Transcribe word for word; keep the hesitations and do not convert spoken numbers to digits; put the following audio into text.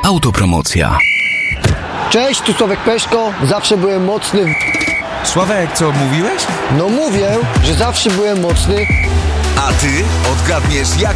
Autopromocja. Cześć, tu Sławek Peszko. Zawsze byłem mocny w... Sławek, co mówiłeś? No mówię, że zawsze byłem mocny. A ty odgadniesz, jak